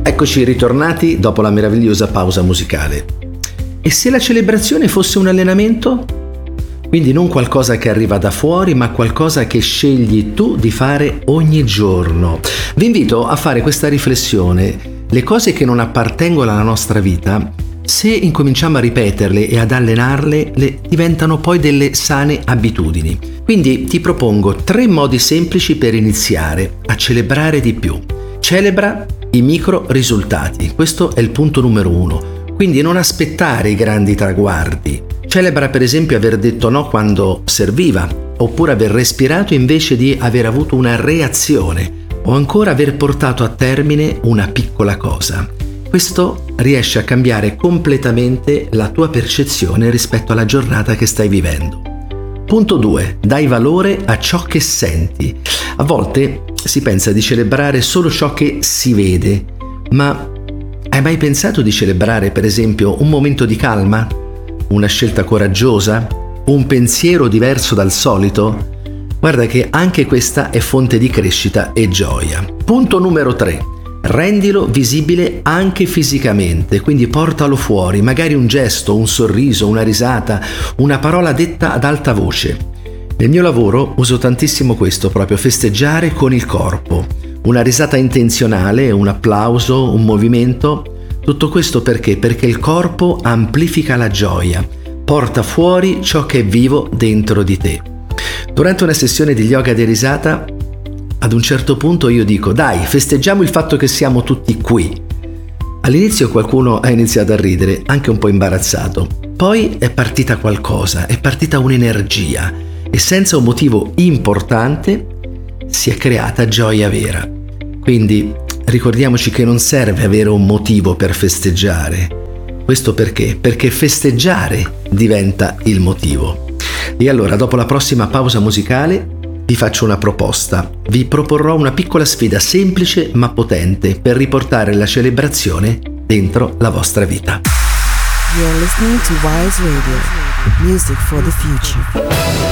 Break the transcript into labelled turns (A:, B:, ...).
A: Eccoci ritornati dopo la meravigliosa pausa musicale. E se la celebrazione fosse un allenamento? Quindi non qualcosa che arriva da fuori, ma qualcosa che scegli tu di fare ogni giorno. Vi invito a fare questa riflessione. Le cose che non appartengono alla nostra vita, se incominciamo a ripeterle e ad allenarle, diventano poi delle sane abitudini. Quindi ti propongo 3 modi semplici per iniziare a celebrare di più. Celebra i micro risultati, questo è il punto numero 1. Quindi non aspettare i grandi traguardi. Celebra per esempio aver detto no quando serviva, oppure aver respirato invece di aver avuto una reazione, o ancora aver portato a termine una piccola cosa. Questo riesce a cambiare completamente la tua percezione rispetto alla giornata che stai vivendo. Punto 2. Dai valore a ciò che senti. A volte si pensa di celebrare solo ciò che si vede, ma hai mai pensato di celebrare per esempio un momento di calma? Una scelta coraggiosa? Un pensiero diverso dal solito? Guarda che anche questa è fonte di crescita e gioia. Punto numero 3. Rendilo visibile anche fisicamente, quindi portalo fuori, magari un gesto, un sorriso, una risata, una parola detta ad alta voce. Nel mio lavoro uso tantissimo questo, proprio festeggiare con il corpo. Una risata intenzionale, un applauso, un movimento. Tutto questo perché? Perché il corpo amplifica la gioia, porta fuori ciò che è vivo dentro di te. Durante una sessione di yoga di risata, ad un certo punto io dico: dai, festeggiamo il fatto che siamo tutti qui. All'inizio qualcuno ha iniziato a ridere, anche un po' imbarazzato. Poi è partita qualcosa, è partita un'energia e senza un motivo importante si è creata gioia vera. Quindi ricordiamoci che non serve avere un motivo per festeggiare. Questo perché? Perché festeggiare diventa il motivo. E allora, dopo la prossima pausa musicale, vi faccio una proposta. Vi proporrò una piccola sfida semplice ma potente per riportare la celebrazione dentro la vostra vita.
B: You're listening to Wise Radio, music for the future.